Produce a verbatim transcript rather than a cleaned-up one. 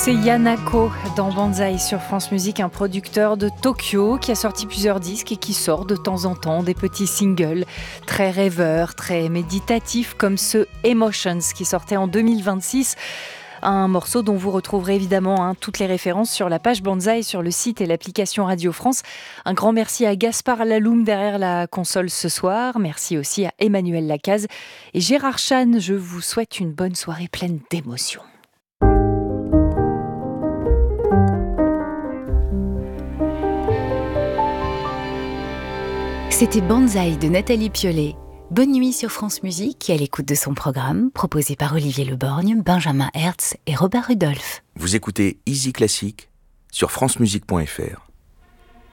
c'est Yanako dans Banzai sur France Musique, un producteur de Tokyo qui a sorti plusieurs disques et qui sort de temps en temps des petits singles très rêveurs, très méditatifs comme ce Emotions qui sortait en deux mille vingt-six. Un morceau dont vous retrouverez évidemment hein, toutes les références sur la page Banzai, sur le site et l'application Radio France. Un grand merci à Gaspard Laloum derrière la console ce soir. Merci aussi à Emmanuel Lacaze et Gérard Chan. Je vous souhaite une bonne soirée pleine d'émotions. C'était Banzai de Nathalie Piollet. Bonne nuit sur France Musique et à l'écoute de son programme, proposé par Olivier Leborgne, Benjamin Hertz et Robert Rudolph. Vous écoutez Easy Classique sur francemusique point f r.